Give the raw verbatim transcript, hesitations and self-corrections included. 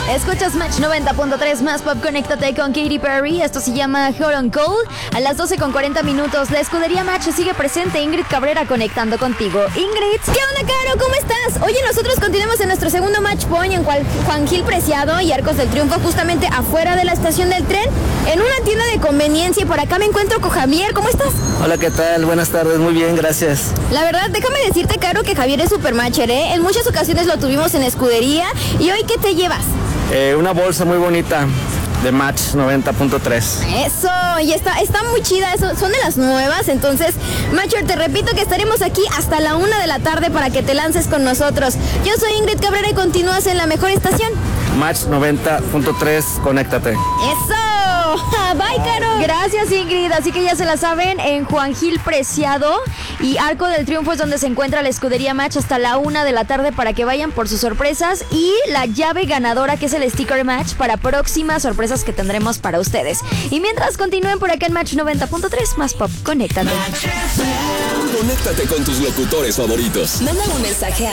Escuchas Match noventa punto tres más pop, conéctate con Katy Perry. Esto se llama Hot on Cold. A las doce con cuarenta minutos, la escudería Match sigue presente. Ingrid Cabrera conectando contigo. Ingrid. ¿Qué onda, Caro? ¿Cómo estás? Oye, nosotros continuamos en nuestro segundo Match Point en Juan, Juan Gil Preciado y Arcos del Triunfo, justamente afuera de la estación del tren, en una tienda de conveniencia. Y por acá me encuentro con Javier. ¿Cómo estás? Hola, ¿qué tal? Buenas tardes, muy bien, gracias. La verdad, déjame decirte, Caro, que Javier es super matcher, ¿eh? En muchas ocasiones lo tuvimos en escudería. ¿Y hoy qué te llevas? Eh, una bolsa muy bonita de Match noventa punto tres. Eso, y está, está muy chida, eso, son de las nuevas. Entonces, Matcher, te repito que estaremos aquí hasta la una de la tarde para que te lances con nosotros. Yo soy Ingrid Cabrera y continúas en la mejor estación. Match noventa punto tres, conéctate. Eso. Bye, Caro. Gracias, Ingrid. Así que ya se la saben, en Juan Gil Preciado y Arco del Triunfo es donde se encuentra la escudería Match hasta la una de la tarde para que vayan por sus sorpresas y la llave ganadora, que es el sticker Match, para próximas sorpresas que tendremos para ustedes. Y mientras continúen por acá en Match noventa punto tres más pop, conéctate. Conéctate con tus locutores favoritos. Manda un mensaje a